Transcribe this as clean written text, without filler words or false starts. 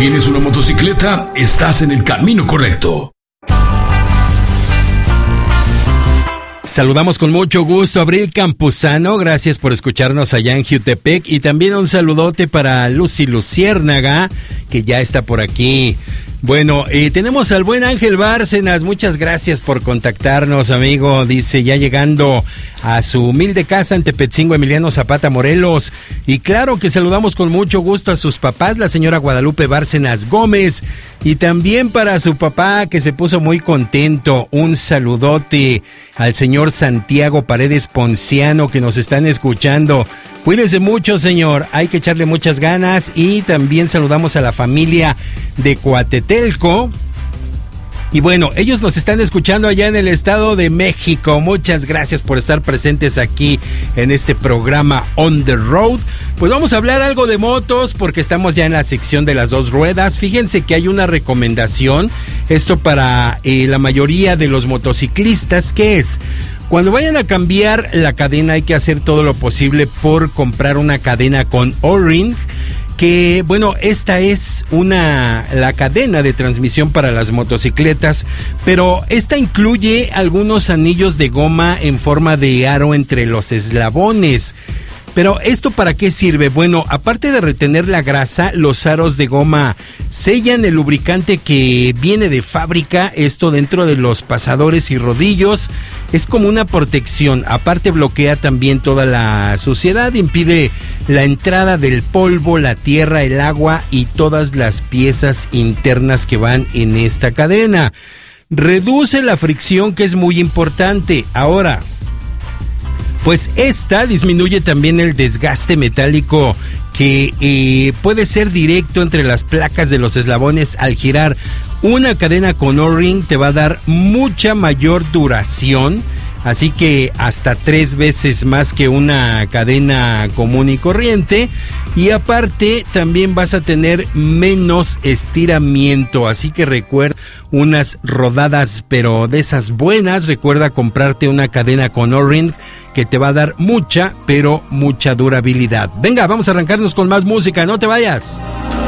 ¿Tienes una motocicleta? Estás en el camino correcto. Saludamos con mucho gusto a Abril Campuzano, gracias por escucharnos allá en Jutepec, y también un saludote para Lucy Luciérnaga, que ya está por aquí. Bueno, tenemos al buen Ángel Bárcenas, muchas gracias por contactarnos, amigo. Dice, ya llegando a su humilde casa en Tepetzingo, Emiliano Zapata, Morelos. Y claro que saludamos con mucho gusto a sus papás, la señora Guadalupe Bárcenas Gómez, y también para su papá, que se puso muy contento. Un saludote al señor Santiago Paredes Ponciano, que nos están escuchando. Cuídese mucho, señor, hay que echarle muchas ganas. Y también saludamos a la familia de Coatetelco. Y bueno, ellos nos están escuchando allá en el Estado de México. Muchas gracias por estar presentes aquí en este programa On the Road. Pues vamos a hablar algo de motos porque estamos ya en la sección de las dos ruedas. Fíjense que hay una recomendación, esto para la mayoría de los motociclistas, que es: cuando vayan a cambiar la cadena hay que hacer todo lo posible por comprar una cadena con O-Ring, que bueno, esta es la cadena de transmisión para las motocicletas, pero esta incluye algunos anillos de goma en forma de aro entre los eslabones. Pero ¿esto para qué sirve? Bueno, aparte de retener la grasa, los aros de goma sellan el lubricante que viene de fábrica, esto dentro de los pasadores y rodillos. Es como una protección. Aparte bloquea también toda la suciedad, impide la entrada del polvo, la tierra, el agua y todas las piezas internas que van en esta cadena. Reduce la fricción, que es muy importante. Ahora, pues esta disminuye también el desgaste metálico que puede ser directo entre las placas de los eslabones al girar. Una cadena con O-Ring te va a dar mucha mayor duración, así que hasta 3 veces más que una cadena común y corriente. Y aparte también vas a tener menos estiramiento, así que recuerda unas rodadas pero de esas buenas. Recuerda comprarte una cadena con O-Ring que te va a dar mucha, pero mucha durabilidad. Venga, vamos a arrancarnos con más música, no te vayas.